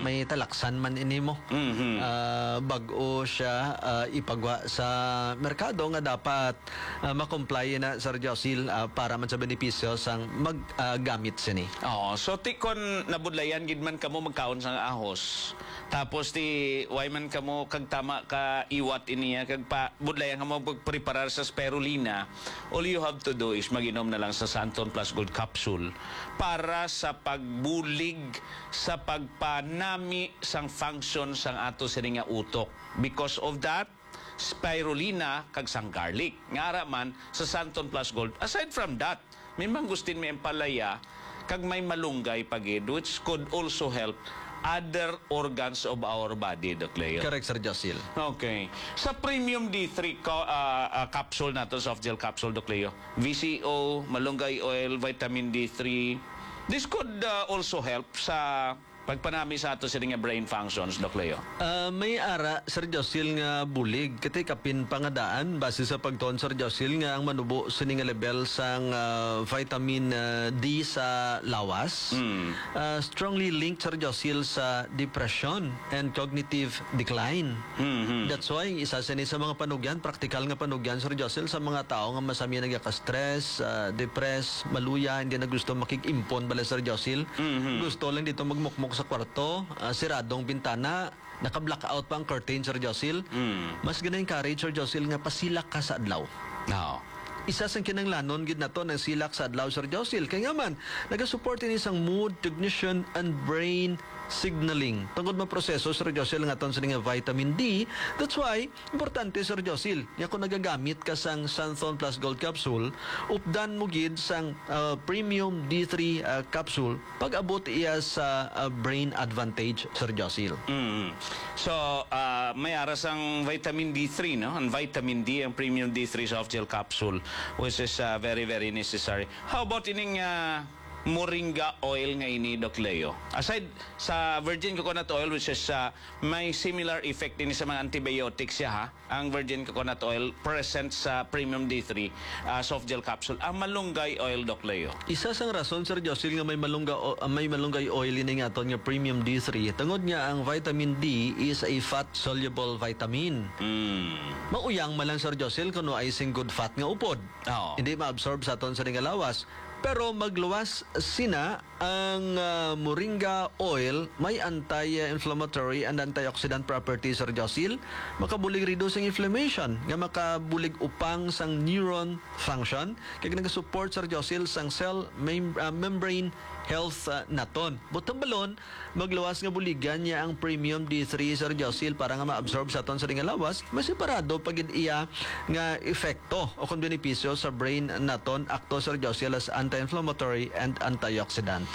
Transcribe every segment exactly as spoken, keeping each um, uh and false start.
may talaksan man ini mo. Mhm. Ah, bag-o siya ah, ipagwa sa merkado nga dapat ah, makomply na Sir Josil ah, para man sa benepisyo sang maggamit sini. Oo, so ti kon nabudlayan gid man kamo magkaon sa ahos. Tapos ti way man kamo kag tama ka iwat iniya kag pa budlayan kamo pagpreparar sa spirulina. All you have to do is maginom na lang sa Santon Plus Gold Capsule para sa pagbulig sa pagpanami sang function sang ato sini nga utok. Because of that, spirulina kag sang garlic. Ngara man sa Santon Plus Gold. Aside from that, may mangustin may empalaya kag may malunggay pagid which could also help other organs of our body, Doc Leo. Correct, Sir Josil. Okay. Sa Premium D three co- uh, uh, capsule nato, soft gel capsule, Doc Leo, V C O, malunggay oil, vitamin D three, this could uh, also help sa pagpanami sa ato sila nga brain functions, Doc Leo. Ah, may ara, Sir Josil, nga bulig. Kati kapin pangadaan, base sa pagton, Sir Josil, nga ang manubo sa nga level sang ah, vitamin ah, D sa lawas. Mm. Ah, strongly linked, Sir Josil, sa depression and cognitive decline. Mhm. That's why, isa sa ni sa mga panugyan, praktikal nga panugyan, Sir Josil, sa mga tao nga masami nagka-stress, ah, depress, maluya, hindi na gusto makik-impon bala, Sir Josil. Mhm. Gusto lang dito magmukmuk sa kwarto, ah, siradong bintana, naka-blackout pa ang curtain, Sir Josil. Mm. Mas ganun encourage, Sir Josil, nga pasilak ka sa adlaw. No. Isa sa kinanglanon gid nato ng silak sa adlaw, Sir Josil. Kaya nga man, nagasupport ini isang mood, cognition, and brain signaling. Tungod man proseso, Sir Josil, nga aton sa nga vitamin D. That's why, importante, Sir Josil, nga kung nagagamit ka sang Santhon Plus Gold Capsule, updan mo gid sang ah, Premium D three ah, capsule, pag-abot iya sa ah, brain advantage, Sir Josil. Mm. So, uh, may aras ang vitamin D three, no? Ang vitamin D, ang Premium D three soft gel capsule, which is uh, very, very necessary. How about ining uh, moringa oil nga ini, Doc Leo? Aside sa virgin coconut oil, which is uh, may similar effect din sa mga antibiotics siya, ha? Ang virgin coconut oil present sa Premium D three uh, soft gel capsule. Ang malunggay oil, Doc Leo. Isa sang rason, Sir Josil, nga may malungga o, ah, may malunggay oil ini nga aton nga Premium D three. Tungod nga ang vitamin D is a fat soluble vitamin. Mm. Mauyang man lang, Sir Josil, kuno ay sing good fat nga upod. Oo. Hindi ma-absorb sa aton sa nga lawas. Pero magluwas sina ang ah, moringa oil, may anti-inflammatory and antioxidant properties, Sir Josil. Makabulig reduce ang inflammation, nga makabulig upang sang neuron function, kaya nag-support, Sir Josil, sang cell mem- ah, membrane health ah, naton. Butang balon, magluwas nga buligan niya ang Premium D three, Sir Josil, para nga ma-absorb sa aton sa nga lawas, may separado pagid iya nga epekto o kung benepisyo sa brain naton, akto, Sir Josil, as anti-inflammatory and antioxidant.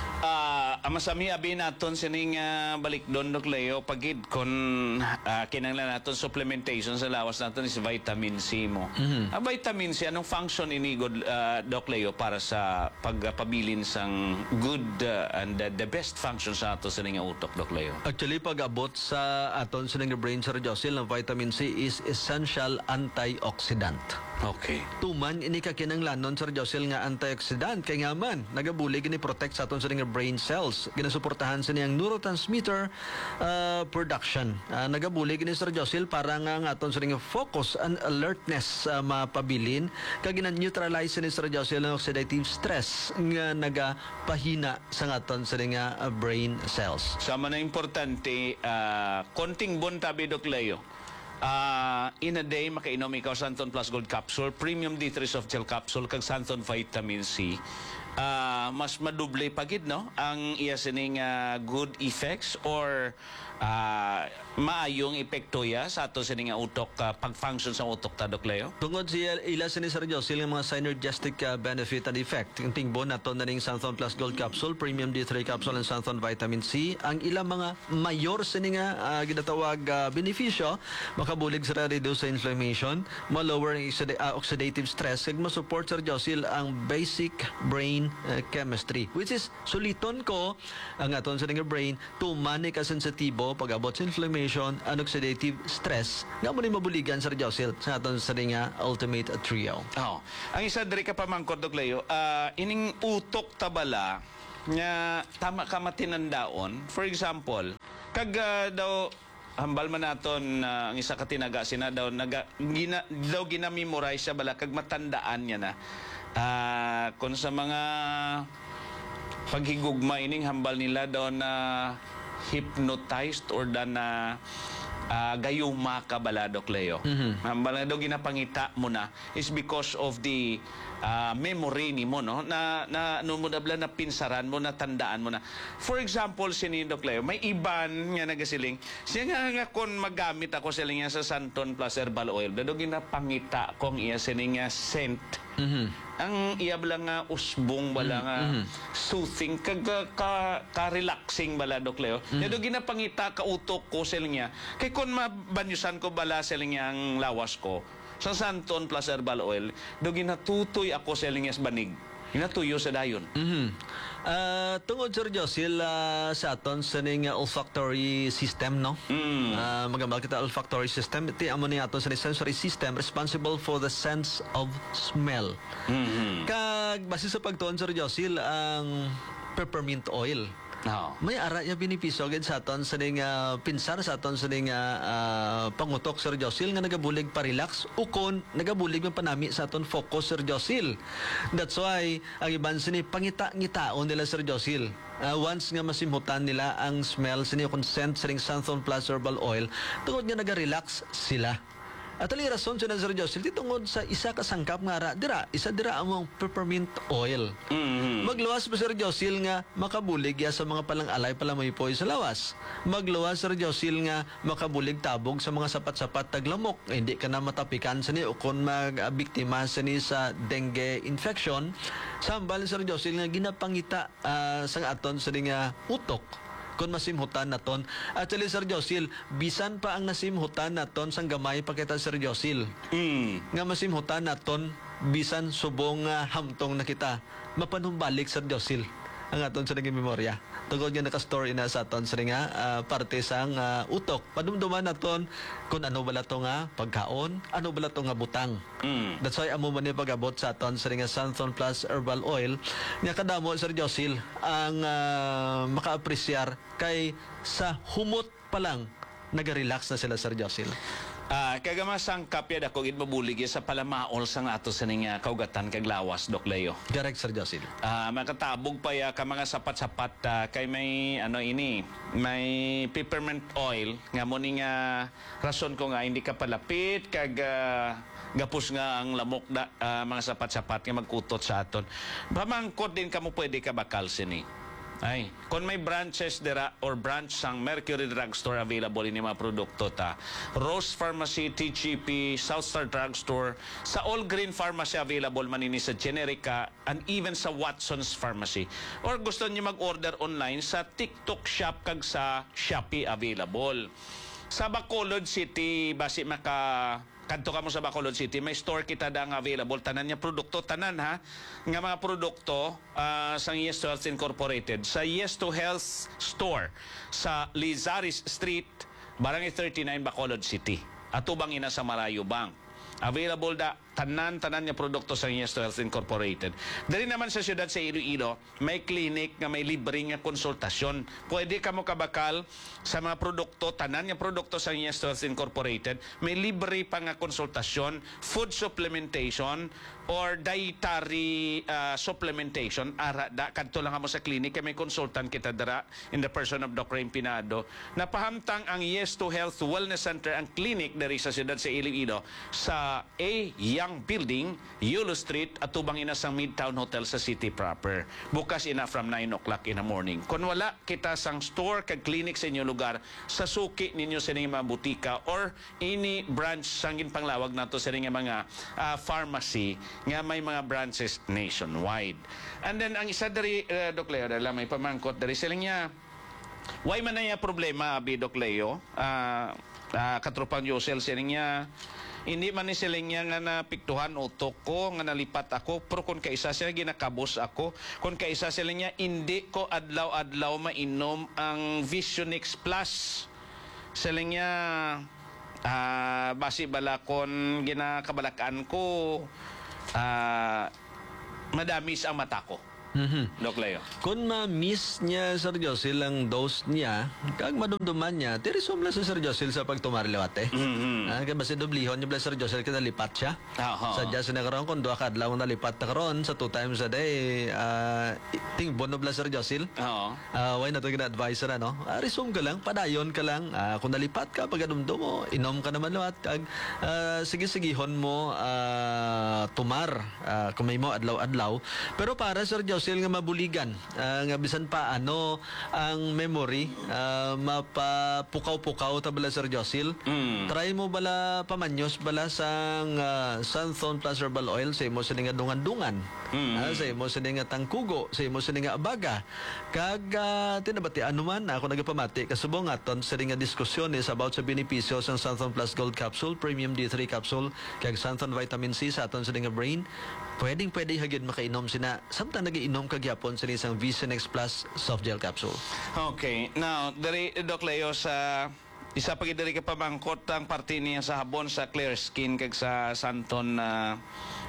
Ah, ang masami abi naton sining uh, balik doon, Doc Leo, pagid kon uh, kinanglan naton supplementation sa lawas naton is vitamin C mo. Ang vitamin C, anong function ini, God, uh, Doc Leo, para sa pagpabilin sang good uh, and uh, the best function sa ato sa nga utok, Doc Leo? Actually, pag-abot sa aton sa nga brain, Sir Josil, ang vitamin C is essential antioxidant. Okay. Tuman, ini ka kinanglanon, Sir Josil, nga antioxidant. Kaya nga man, nagabulig ini protect sa aton sa nga brain cells. Ginasuportahan sa niyang neurotransmitter uh, production. Uh, nagabulig ini, Sir Josil, para nga nga aton sa nga focus and alertness uh, mapabilin. Kaya gina-neutralize ni Sir Josil ang oxidative stress nga nagapahina sa aton sa nga uh, brain cells. Sama na importante, uh, konting bontabi, Doc Leo. Uh, in a day, makainom ikaw Santon Plus Gold Capsule, Premium D three Soft Gel Capsule, kag Santon Vitamin C. Uh, mas maduble pagid, no? Ang iya sining uh, good effects or uh, maayong epekto ya sa ato sining utok, uh, pag-function sa utok ta, Doc Leo. Tungod siya ila ni Sir Josil ng mga synergistic uh, benefit and effect. Yung tingbo nato na ning Santhon Plus Gold Capsule, Premium D three Capsule, and Santhon Vitamin C. Ang ilang mga mayor sini nga uh, ginatawag uh, benepisyo, makabulig sa reduce sa inflammation, ma-lower ang oxida- uh, oxidative stress, kag ma-support, Sir Josil, ang basic brain uh, chemistry, which is suliton ko ang aton sa nga brain tumani ka sensitibo pag-abot sa inflammation and oxidative stress nga mo ni mabuligan, Sir Josil, sa aton sa nga ultimate trio. Oh. Ang isa diri ka pamangkot, Doc Leo, uh, ining utok tabala nga tama ka matinandaon. For example, kag ah, daw hambal man naton na ang isa ka tinaga sina daw naga, gina, daw gina-memorize siya bala kag matandaan niya na. Ah, kung sa mga paghigugma ining hambal nila daw na hypnotized or da na uh, gayuma ka bala, Doc Leo. Mhm. Hambal na daw ginapangita mo na is because of the uh, memory ni mo, no? Na, na ano mo na bala, na pinsaran mo, na tandaan mo na. For example, sini Doc Leo, may iban nga nagasiling, siya nga nga kung magamit ako siling nga sa Santon plus herbal oil, daw ginapangita kong iya sini nga scent. Mhm. Ang iya bala nga usbong bala nga soothing kag ka, ka relaxing bala, Doc Leo. Mm. Yado ginapangita ka utok ko sa niya. Kay kun mabanyusan ko bala sa niya ang lawas ko sa Santon plus herbal oil, do ginatutoy ako sa niya sa banig. Ginatuyo sa dayon. Mhm. Ah, tungod Sir Josil ah, sa aton sa ning ah, olfactory system, no? Mm. Ah, magambal kita olfactory system. Iti amo ni aton sa ning sensory system responsible for the sense of smell. Mhm. Kag base sa pagtuon Sir Josil ang peppermint oil. No. May ara ya binipiso gid sa aton sa ning ah, pinsar sa aton sa ning ah, ah, pangutok Sir Josil nga nagabulig pa relax ukon nagabulig man panami sa aton focus Sir Josil. That's why ang iban sini pangita-ngitaon nila Sir Josil. Ah, once nga masimhutan nila ang smell sini consent sa ning Santhon Plus herbal oil tungod nga naga-relax sila. At ali rason sa Sir Josil ti tungod sa isa ka sangkap nga ara dira isa dira among peppermint oil. Mhm. Magluwas pa Sir Josil nga makabulig ya sa mga palang alay palamaypoy sa lawas. Magluwas Sir Josil nga makabulig tabog sa mga sapat-sapat taglamok. Eh, hindi ka na matapikan sa ni o kung magbiktima sa ni sa dengue infection. Sambal Sir Josil nga ginapangita ah, sang aton sa ni nga utok kung masimhutan naton. At sali Sir Josil, bisan pa ang nasimhutan naton sang gamay pakita Sir Josil. Mm. Nga masimhutan naton bisan subong nga hamtong na kita mapanumbalik sa Diosil ang aton sa naging memorya tungod nga naka-story na sa aton sa nga ah, parte sang ah, utok padumduman naton kung ano bala to nga pagkaon ano bala to nga butang. Mm. That's why amo man ni pag-abot sa aton sa nga Santhon Plus herbal oil nga kadamo Sir Josil ang ah, makaapresyar kay sa humot pa lang naga-relax na sila Sir Josil. Ah, kaga masangkap ya dako gid mabulig ya sa palamaol sang ato sa ning ah, kaugatan kag lawas, Doc Leo. Correct Sir Josil. Ah, makatabog pa ya ka mga sapat-sapat ah, kay may ano ini, may peppermint oil nga mo ni nga rason ko nga hindi ka palapit kag ah, gapos nga ang lamok da, ah, mga sapat-sapat nga magkutot sa aton. Pamangkot din kamo pwede ka bakal sini. Ay, kung may branches dira or branch sang Mercury Drugstore available ini mga produkto ta. Rose Pharmacy, T G P, Southstar Drugstore, sa All Green Pharmacy available man ini sa Generica and even sa Watson's Pharmacy. Or gusto niyo mag-order online sa TikTok Shop kag sa Shopee available. Sa Bacolod City, basi maka kadto ka mo sa Bacolod City, may store kita da nga available tanan niya produkto tanan ha nga mga produkto uh, sa Yes to Health Incorporated sa Yes to Health store sa Lizaris Street, Barangay thirty-nine, Bacolod City. Atubang ina sa Marayo Bank. Available da tanan-tanan niya produkto sa Yes to Health Incorporated. Dali naman sa siyudad sa Iloilo, may clinic nga may libre nga konsultasyon. Pwede ka mo kabakal sa mga produkto, tanan niya produkto sa Yes to Health Incorporated, may libre pa nga konsultasyon, food supplementation, or dietary uh, supplementation. Ara, da, kadto lang mo sa clinic, kay may consultant kita dara in the person of Doctor Empinado. Napahamtang ang Yes to Health Wellness Center, ang clinic dari sa siyudad sa Iloilo, sa A. Young Building, Yulo Street, at tubang ina sang Midtown Hotel sa city proper. Bukas ina from nine o'clock in the morning. Kung wala kita sang store kag clinic sa inyong lugar, sa suki ninyo sa inyong mga butika or ini branch sangin panglawag nato sa inyong mga uh, pharmacy nga may mga branches nationwide. And then ang isa dari uh, Doc Leo, dala may pamangkot dari sila niya. Why man na yung problema, Abi Doc Leo? Uh, uh, katropang Yosel sila niya. Hindi man ni sila niya nga napiktuhan utok ko, nga nalipat ako, pero kung kaisa sila ginakabos ako, kung kaisa sila niya, hindi ko adlaw-adlaw mainom ang Visionix Plus. Sila niya, uh, basi bala kon ginakabalakaan ko, uh, madamis ang mata ko. Mhm. Doc Leo. Kung ma-miss niya Sir Josil ang dose niya, kag madumduman niya, tirisum lang sa Sir Josil sa pagtumarliwat eh. Mhm. Ah, kaya basta dublihon niya bala Sir Josil kada lipat siya. Aha. Sadya sinakaroon kung duha ka adlaw na lipat na karon sa two times a day, ah, ting bono bala Sir Josil. Oo. Ah, why na to gina-advise na no? Ah, resume ka lang, padayon ka lang. Ah, kung nalipat ka pag adumdum mo, inom ka naman liwat kag ah, sige-sigihon mo ah, tumar ah, kung may mo adlaw-adlaw. Pero para Sir Josil nga mabuligan, ah, nga bisan pa ano ang memory, ah, mapapukaw-pukaw ta bala Sir Josil. Mm. Try mo bala pamanyos bala sang uh, Sunthorn plus herbal oil sa imo sa nga dungan-dungan. Mm. Ah, sa imo sa nga tangkugo, sa imo sa nga abaga. Kag uh, tinabati ano man ako nagapamati kasubong aton sa nga diskusyones about sa benepisyo sa Sunthorn Plus Gold Capsule, Premium D three Capsule, kag Sunthorn Vitamin C sa aton sa nga brain. Pwedeng pwede hagid makainom sina samtang nagiinom kagyapon sa isang Visionex Plus soft gel capsule. Okay. Now, dari Doc Leo sa isa pa gid diri ka pamangkot ang parte niya sa habon sa Clear Skin kag sa Santon na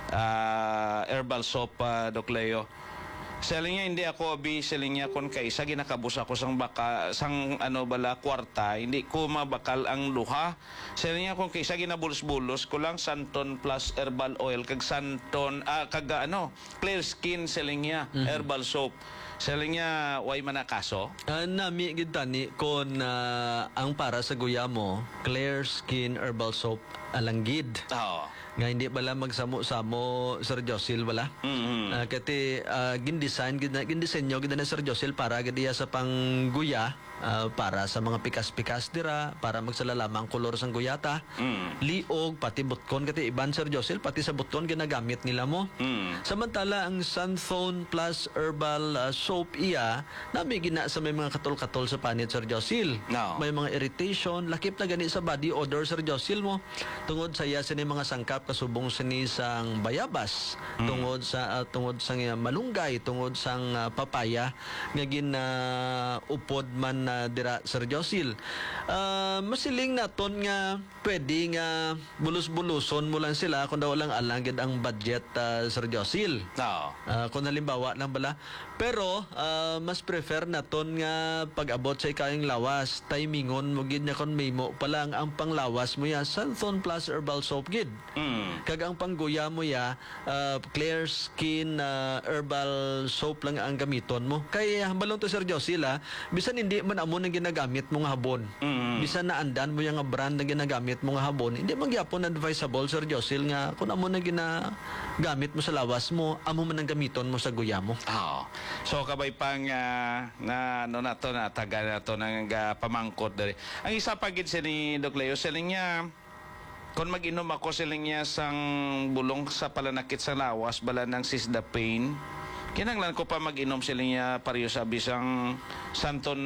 herbal soap uh, Doc Leo. Selling niya hindi ako abi selling niya kon kay isa ginakabus ako sang baka sang ano bala kwarta hindi ko mabakal ang luha. Selling niya kon kay isa ginabulos-bulos ko lang Santon plus herbal oil kag Santon ah, kag ano Clear Skin selling niya herbal soap. Selling niya way man na kaso. Uh, nami gid tani kon uh, ang para sa guyamo, Clear Skin Herbal Soap alanggid. Oo. Nga hindi bala magsamo-samo Sir Josil bala. Mhm. Ah, kati uh, gindesign gid gindisenyo gid na Sir Josil para gid iya sa pangguya, ah, para sa mga pikas-pikas dira, para magsalalamang kolor sang guyata. Mm. Liog pati butkon kati iban Sir Josil pati sa butkon ginagamit nila mo. Mm. Samantala ang Sunthorn Plus Herbal uh, Soap iya nami gina sa may mga katol-katol sa panit Sir Josil. No. May mga irritation, lakip na gani sa body odor Sir Josil mo. Tungod sa iya sini mga sangkap kasubong sini sang bayabas, tungod sa uh, tungod sang uh, malunggay, tungod sang uh, papaya nga gin uh, upod man uh, dira Sir Josil. Uh, masiling naton nga pwede nga bulus-buluson mo lang sila kung daw lang alangid ang budget uh, Sir Josil. Oo. Ah, kung halimbawa lang bala. Pero ah, mas prefer naton nga pag-abot sa ikayong lawas, timingon mo gid nya kon may mo pa lang ang panglawas mo ya Sunthorn Plus Herbal Soap gid. Mm. Kag ang pangguya mo ya ah, Clear Skin ah, Herbal Soap lang ang gamiton mo. Kay hambalon to Sir Josila, bisan hindi man amo nang ginagamit mo nga habon. Mm. Bisan naandan mo yung nga brand na ginagamit mo nga habon, hindi man gyapon advisable Sir Josil nga kung amo na ginagamit mo sa lawas mo, amo man ang gamiton mo sa guya mo. Oo. So kabay pang ah, na ano na to na taga na to nang uh, pamangkot dali. Ang isa pa gid si ni Doc Leo selling niya kon mag-inom ako selling niya sang bulong sa palanakit sa lawas bala ng Sisdapane. Kinanglan ko pa mag-inom sila niya pareho sa bisang Santon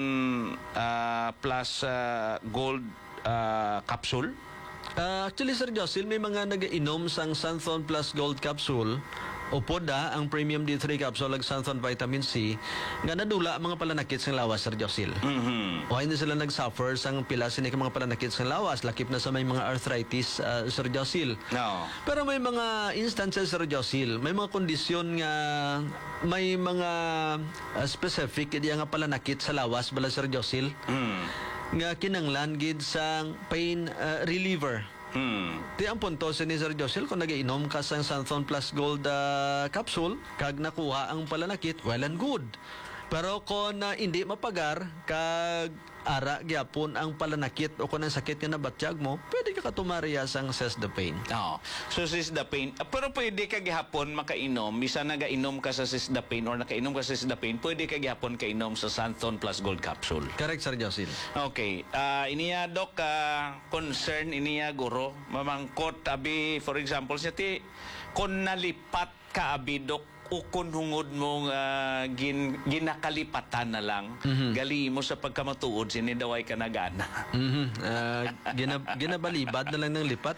ah, Plus ah, Gold ah, Capsule. Ah, actually Sir Josil, may mga nag-inom sang Sunthorn Plus Gold Capsule o poda ang Premium D three Capsule ag Sunthorn Vitamin C nga nadula ang mga palanakit sang lawas Sir Josil. Mhm. O hindi sila nag-suffer sang pila sini ka mga palanakit sang lawas, lakip na sa may mga arthritis ah, Sir Josil. No. Pero may mga instances Sir Josil, may mga kondisyon nga may mga ah, specific idi nga palanakit sa lawas bala Sir Josil Mm. nga kinanglan gid sang pain ah, reliever. Hmm. Di ang punto sa ni Sir Josil kung nag-iinom ka sa Sunthorn Plus Gold ah, capsule kag nakuha ang palanakit, well and good. Pero kung ah, hindi mapagar kag ara gyapon ang palanakit o kung ang sakit nga nabatyag mo, pwede ka katumariya sang Sisdapane. Oo. So Sisdapane, ah, pero pwede ka gihapon makainom, bisan nagainom ka sa Sisdapane or nakainom ka sa Sisdapane, pwede ka gihapon kainom sa Santon Plus Gold Capsule. Correct Sir Josil. Okay. Ah, iniya dok ah, concern iniya guro mamangkot abi for example siya ti kun nalipat ka abi dok ukon hungod mong ah, gin, ginakalipatan na lang gali mo sa pagkamatuod sini daway ka nagana. Mhm. Ah, gina- ginabalibad na lang ng lipat.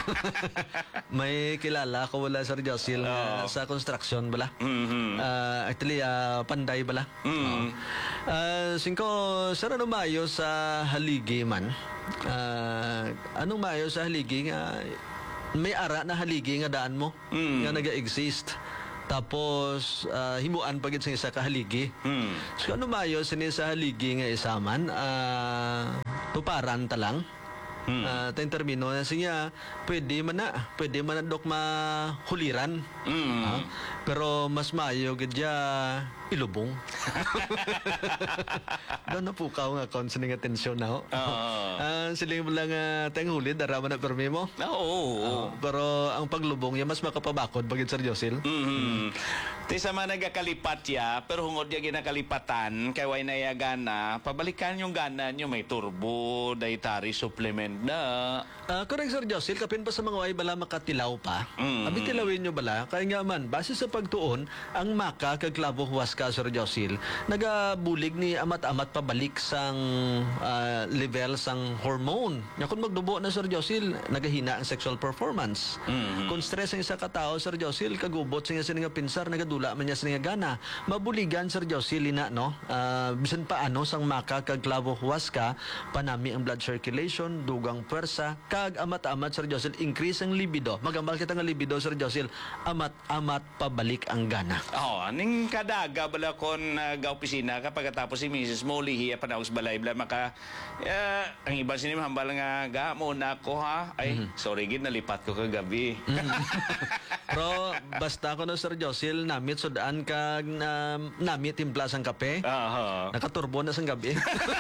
May kilala ko wala Sir Josil nga sa construction bala. Mhm. Ah, actually ah, panday bala. Mhm. Ah, singko sir ano mayo sa haligi man. Ah, anong mayo sa haligi nga may ara na haligi nga daan mo Mm. nga naga-exist. Tapos ah, himuan pagid sa isa ka haligi. Hmm. So ano mayo sini sa haligi nga isaman, ah, tuparan ta lang. Hmm. Ah, tayong termino na siya, pwede man na, pwede man na dok mahuliran. Mm. Ah, pero mas maayo gid ya ilubong. Doon na po ka nga kon sa nga tensyon na ho. Oo. Ah, siling lang uh, tayong huli, daraman na permi mo. Oo. oo. Ah, pero ang paglubong ya mas makapabakod bagid Sir Josil. Mm-hmm. Ti sa mga nagakalipat ya, pero hungod ya ginakalipatan, kay way na ya gana, pabalikan yung gana nyo, may turbo, dietary supplement na. Ah, correct Sir Josil, kapin pa sa mga way bala makatilaw pa. Mm. Abi tilawin nyo bala, kaya nga man, base sa pagtuon, ang maka kag klabo huwas ka Sir Josil, nagabulig ni amat-amat pabalik sang ah, level sang hormone. Nya kung magdubo na Sir Josil, nagahina ang sexual performance. Mm. Kung stress ang isa ka tao Sir Josil, kagubot sa nga pinsar, nagadula man niya sa nga gana. Mabuligan Sir Josil ina no. Ah, bisan pa ano sang maka kag klabo huwas ka, panami ang blood circulation, dugang puwersa, kag amat-amat Sir Josil, increase ang libido. Magambal kita nga libido Sir Josil, amat-amat pabalik ang gana. Oh, aning kadaga bala kon uh, ga opisina kapag tapos si Missus mo lihiya pa na us balay bala maka eh, ang iba sinim hambal nga ga mo na ko ha. Ay, sorry gid nalipat ko kagabi. Pero basta ko no Sir Josil, namit sudaan kag na, namit timpla sang kape. Aha. Nakaturbo na sang gabi.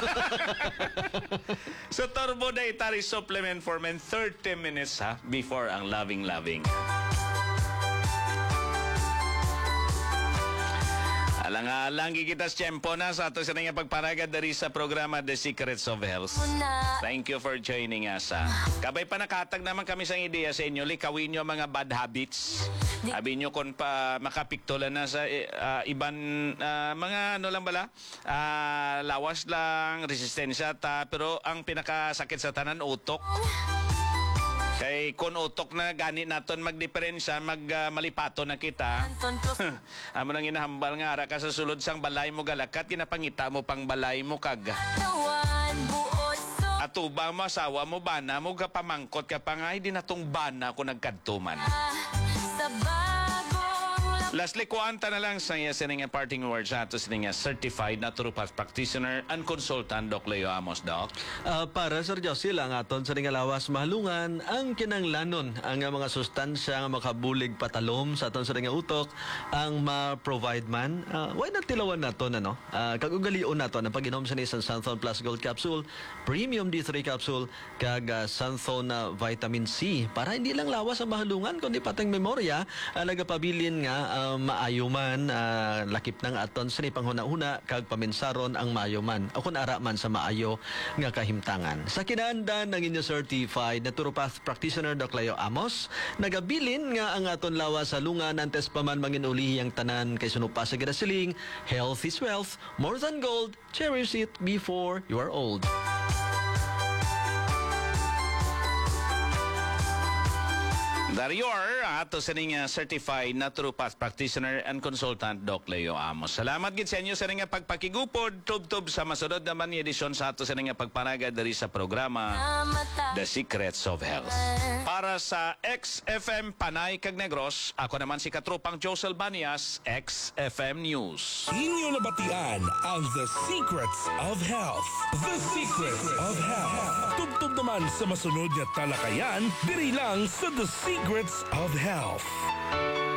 So Turbo Dietary Supplement for Men thirty minutes ha before ang loving loving. Alang-alang kita sa tiyempo na sa ato sa nga pagparagad dari sa programa The Secrets of Health. Thank you for joining us. Ha. Kabay pa nakatag naman kami sa ideya sa inyo, likawin nyo ang mga bad habits. Sabi nyo kung pa makapiktulan na sa uh, iban uh, mga ano lang bala, uh, lawas lang, resistensya ta, pero ang pinakasakit sa tanan utok. Kay kung utok na gani naton magdiferensya, mag uh, malipato na kita. Amo nang inahambal nga ara ka sa sulod sang balay mo galakat, kinapangita mo pang balay mo kag. At ubang mo asawa mo bana mo kapamangkot ka pa nga, hindi na tong bana ko nagkadtuman. Lastly, kuanta na lang sa iya sininga parting words sa ato sininga certified naturopath practitioner and consultant Doc Leo Amos, Doc. Ah, para Sir Josil, ang aton sa lawas mahalungan, ang kinanglanon ang mga sustansya nga makabulig patalom sa aton sa utok, ang ma-provide man. Uh, why not tilawan naton ano? Uh, kag ugalion naton ang pag-inom sa isang Santhon Plus Gold Capsule, Premium D three Capsule, kag uh, Santhon uh, Vitamin C. Para hindi lang lawas ang mahalungan, kundi patang memorya, uh, nagapabilin nga uh, maayo man, uh, lakip ng aton sa panghuna-huna, kag paminsaron ang maayo man. O kung ara man sa maayo nga kahimtangan. Sa kinaandan ng inyo certified naturopath practitioner Doc Leo Amos, nagabilin nga ang aton lawas sa lungan antes pa man manginulihi ang tanan kay sunupa sa ginasiling, health is wealth, more than gold, cherish it before you are old. Darior, ato sa ninga certified naturopath practitioner and consultant Doc Leo Amos. Salamat gid sa inyo sa ninga pagpakigupod, tub-tub sa masunod naman ni edisyon sa ato sa ninga pagpanagad dari sa programa The Secrets of Health. Para sa X F M Panay kag Negros, ako naman si Katropang Josel Banias, X F M News. Inyo nabatian ang The Secrets of Health. The Secrets of Health. Tubtub naman sa masunod na talakayan, diri lang sa The Secrets of Health.